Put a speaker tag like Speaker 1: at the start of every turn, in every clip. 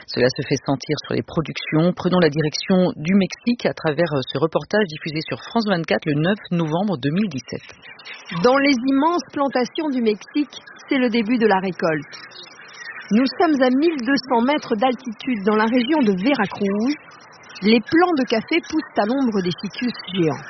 Speaker 1: Cela se fait sentir sur les productions. Prenons la direction du Mexique à travers ce reportage diffusé sur France 24 le 9 novembre 2017.
Speaker 2: Dans les immenses plantations du Mexique, c'est le début de la récolte. Nous sommes à 1200 mètres d'altitude dans la région de Veracruz. Les plants de café poussent à l'ombre des ficus géants.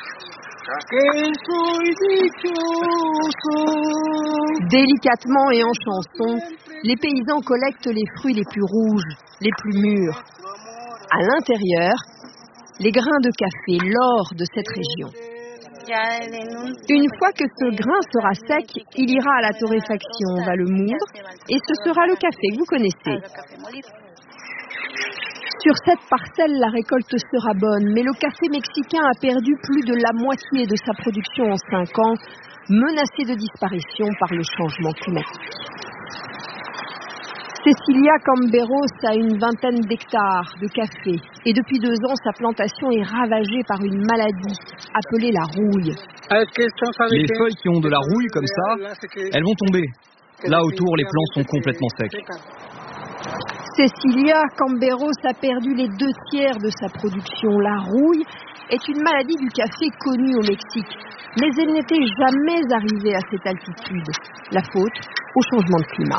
Speaker 2: Délicatement et en chanson, les paysans collectent les fruits les plus rouges, les plus mûrs. À l'intérieur, les grains de café, l'or de cette région. Une fois que ce grain sera sec, il ira à la torréfaction, on va le moudre et ce sera le café que vous connaissez. Sur cette parcelle, la récolte sera bonne, mais le café mexicain a perdu plus de la moitié de sa production en 5 ans, menacé de disparition par le changement climatique. Cecilia Camberos a une vingtaine d'hectares de café et depuis 2 ans, sa plantation est ravagée par une maladie appelée la rouille.
Speaker 3: Les feuilles qui ont de la rouille comme ça, elles vont tomber. Là autour, les plants sont complètement secs.
Speaker 2: Cecilia Camberos a perdu les 2/3 de sa production. La rouille est une maladie du café connue au Mexique, mais elle n'était jamais arrivée à cette altitude. La faute au changement de climat.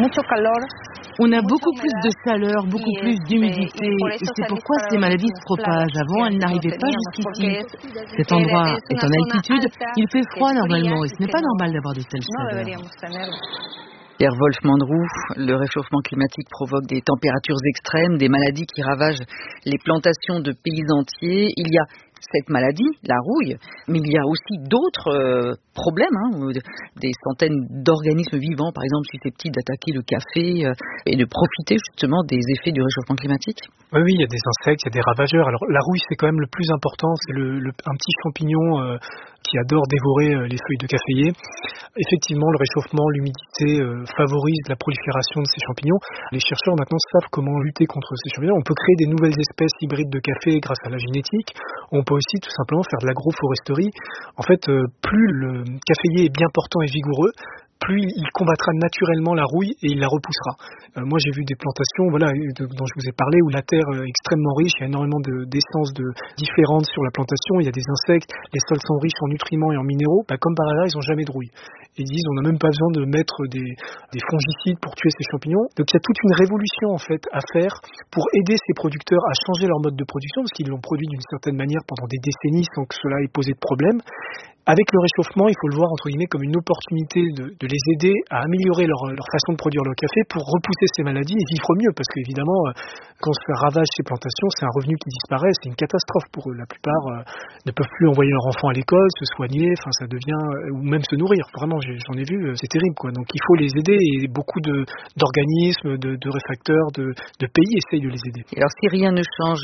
Speaker 4: On a beaucoup plus de chaleur, beaucoup plus d'humidité, et c'est pourquoi ces maladies se propagent. Avant, elles n'arrivaient pas jusqu'ici. Cet endroit est en altitude, il fait froid normalement, et ce n'est pas normal d'avoir de telles chaleurs.
Speaker 1: Pierre Wolf-Mandroux, le réchauffement climatique provoque des températures extrêmes, des maladies qui ravagent les plantations de pays entiers. Il y a cette maladie, la rouille, mais il y a aussi d'autres problèmes, des centaines d'organismes vivants, par exemple susceptibles d'attaquer le café et de profiter justement des effets du réchauffement climatique.
Speaker 5: Oui, il y a des insectes, il y a des ravageurs. Alors la rouille, c'est quand même le plus important, c'est un petit champignon qui adore dévorer les feuilles de caféier. Effectivement, le réchauffement, l'humidité favorisent la prolifération de ces champignons. Les chercheurs maintenant savent comment lutter contre ces champignons. On peut créer des nouvelles espèces hybrides de café grâce à la génétique. On peut aussi tout simplement faire de l'agroforesterie. En fait, plus le caféier est bien portant et vigoureux, plus il combattra naturellement la rouille et il la repoussera. Moi, j'ai vu des plantations dont je vous ai parlé, où la terre est extrêmement riche, il y a énormément d'essences différentes sur la plantation, il y a des insectes, les sols sont riches en nutriments et en minéraux, comme par hasard, ils n'ont jamais de rouille. Ils disent, on n'a même pas besoin de mettre des fongicides pour tuer ces champignons. Donc il y a toute une révolution en fait à faire pour aider ces producteurs à changer leur mode de production, parce qu'ils l'ont produit d'une certaine manière pendant des décennies sans que cela ait posé de problème. Avec le réchauffement, il faut le voir entre guillemets comme une opportunité de les aider à améliorer leur façon de produire le café pour repousser ces maladies et vivre mieux. Parce qu'évidemment, quand on se fait ravage ces plantations, c'est un revenu qui disparaît, c'est une catastrophe pour eux. La plupart ne peuvent plus envoyer leurs enfants à l'école, se soigner, ça devient, ou même se nourrir. Vraiment, j'en ai vu, c'est terrible, quoi. Donc il faut les aider et beaucoup d'organismes, de réfacteurs, de pays essayent de les aider.
Speaker 1: Et alors si rien ne change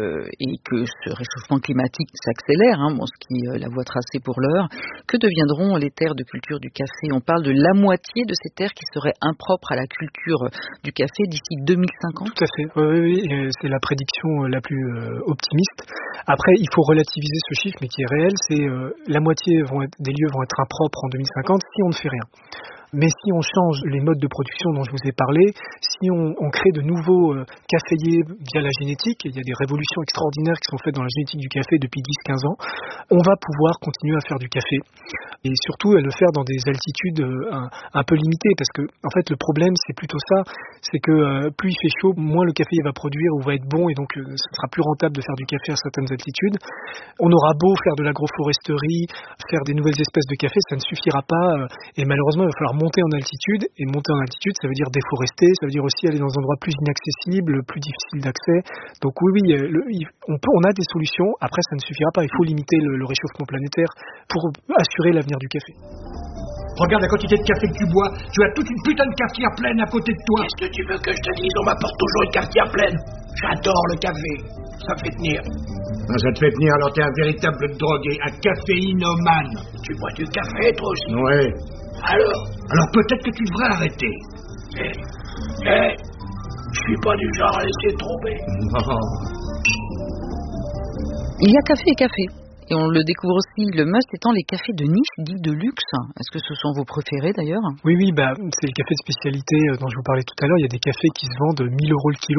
Speaker 1: et que ce réchauffement climatique s'accélère, ce qui est la voie tracée pour l'heure, que deviendront les terres de culture du café? On parle de la moitié de ces terres qui seraient impropres à la culture du café d'ici 2050.
Speaker 5: Tout à fait, oui, c'est la prédiction la plus optimiste. Après, il faut relativiser ce chiffre, mais qui est réel, c'est la moitié des lieux vont être impropres en 2050 si on ne fait rien. Mais si on change les modes de production dont je vous ai parlé, si on crée de nouveaux caféiers via la génétique, il y a des révolutions extraordinaires qui sont faites dans la génétique du café depuis 10-15 ans, on va pouvoir continuer à faire du café. Et surtout à le faire dans des altitudes un peu limitées, parce que en fait le problème c'est plutôt ça, c'est que plus il fait chaud, moins le café va produire ou va être bon, et donc ce sera plus rentable de faire du café à certaines altitudes. On aura beau faire de l'agroforesterie, faire des nouvelles espèces de café, ça ne suffira pas, et malheureusement il va falloir monter en altitude, et monter en altitude ça veut dire déforester, ça veut dire aussi aller dans des endroits plus inaccessibles, plus difficiles d'accès. Donc oui, on a des solutions, après ça ne suffira pas, il faut limiter le réchauffement planétaire pour assurer l'avenir du café.
Speaker 6: Regarde la quantité de café que tu bois, tu as toute une putain de cafetière pleine à côté de toi. Qu'est-ce que tu veux que je te dise? On m'apporte toujours une cafetière pleine. J'adore le café, ça fait tenir.
Speaker 7: Non, ça te fait tenir, alors t'es un véritable drogué, un caféinomane.
Speaker 6: Tu bois du café toi aussi?
Speaker 7: Ouais.
Speaker 6: Alors peut-être que tu devrais arrêter. Je suis pas du genre à laisser tomber.
Speaker 7: Non.
Speaker 1: Il y a café et café. Et on le découvre aussi, le must étant les cafés de niche dits de luxe. Est-ce que ce sont vos préférés d'ailleurs?
Speaker 5: Oui, c'est le café de spécialité dont je vous parlais tout à l'heure. Il y a des cafés qui se vendent 1 000 € le kilo.